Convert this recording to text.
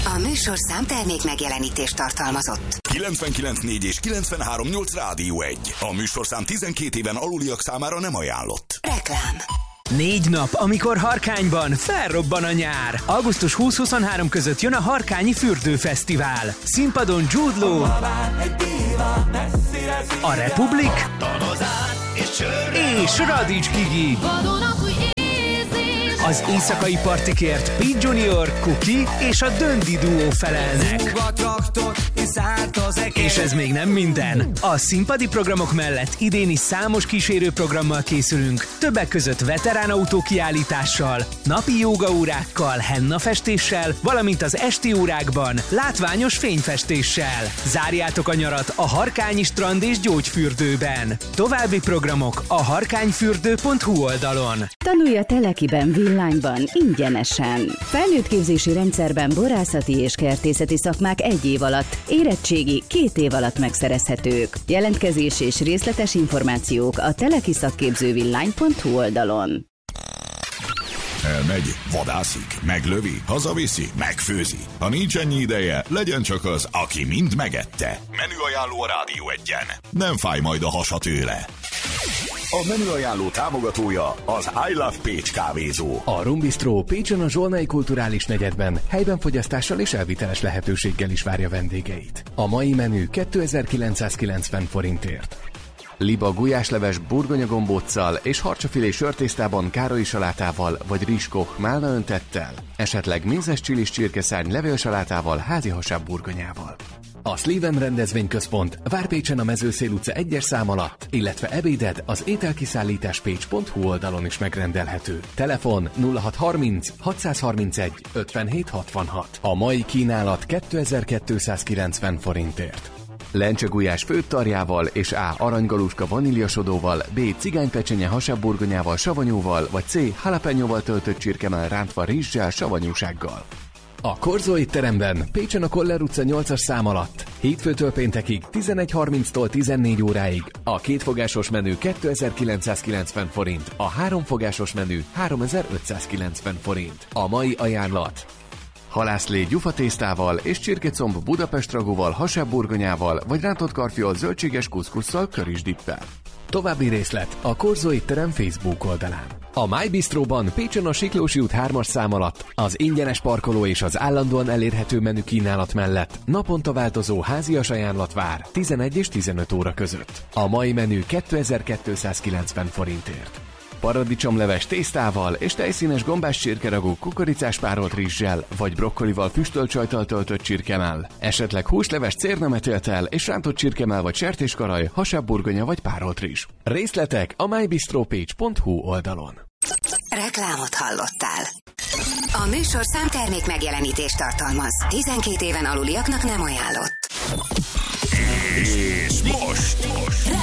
A műsorszám termék megjelenítést tartalmazott. 99.4 és 93.8 Rádió 1. A műsorszám 12 éven aluliak számára nem ajánlott. Reklám. 4 nap, amikor Harkányban felrobban a nyár. Augusztus 20-23 között jön a Harkányi Fürdőfesztivál. Színpadon Jude Law, a Republic és Radics Gigi. Az éjszakai partikért Pete Junior, Cookie és a Döndi duó felelnek. És ez még nem minden. A színpadi programok mellett idén is számos kísérő programmal készülünk, többek között veterán autókiállítással, napi jógaórákkal, hennafestéssel, valamint az esti órákban látványos fényfestéssel. Zárjátok a nyarat a Harkányi Strand és Gyógyfürdőben. További programok a harkányfürdő.hu oldalon. Tanulj a Telekiben villányban ingyenesen. Felnőttképzési rendszerben borászati és kertészeti szakmák 1 év alatt, érettségi 2 év alatt megszerezhetők. Jelentkezés és részletes információk a telekiszakképzővillány.hu oldalon. Elmegy, vadászik, meglövi, hazaviszi, megfőzi. Ha nincs ennyi ideje, legyen csak az, aki mind megette. Menüajánló a Rádió 1-en. Nem fáj majd a hasa tőle. A menüajánló támogatója az I Love Pécs kávézó. A Rum Bistro Pécsen a Zsolnai Kulturális Negyedben helyben fogyasztással és elviteles lehetőséggel is várja vendégeit. A mai menü 2990 forintért. Liba gulyásleves burgonyagombóccal és harcsafilé sörtésztában károlyi salátával vagy rizskoch málna öntettel, esetleg mézes csilis csirkeszárny levélsalátával, házihasább burgonyával. A Sleven rendezvényközpont Várpécsen a Mezőszél utca 1-es szám alatt, illetve ebéded az ételkiszállításpécs.hu oldalon is megrendelhető. Telefon 0630 631 57 66. A mai kínálat 2290 forintért. Lencsegulyás főttarjával és A. aranygaluska vaníliasodóval, B. cigánypecsenye hasábburgonyával, savanyúval, vagy C. jalapeñóval töltött csirkemell rántva rizssel, savanyúsággal. A Korzó étteremben Pécsen a Koller utca 8-as szám alatt hétfőtől péntekig 11:30-tól 14 óráig a 2 fogásos menü 2990 forint, a 3 fogásos menü 3590 forint. A mai ajánlat: halászlé gyufatésztával és csirkecomb Budapest ragúval, hasábburgonyával vagy rántott karfiol zöldséges kuszkusszal körisdippel. További részlet a Korzó étterem Facebook oldalán. A My Bistroban Pécsen a Siklósi út 3-as szám alatt az ingyenes parkoló és az állandóan elérhető menü kínálat mellett naponta változó házias ajánlat vár 11 és 15 óra között. A mai menü 2290 forintért. Paradicsomleves tésztával és tejszínes gombás csirkeragú kukoricás párolt rizssel vagy brokkolival füstölt sajttal töltött csirkemell, esetleg húsleves cérnemetéltel és rántott csirkemell vagy sertéskaraj, hasábburgonya vagy párolt rizs. Részletek a mybistropage.hu oldalon. Reklámot hallottál. A műsorszám termék megjelenítést tartalmaz. 12 éven aluliaknak nem ajánlott. És most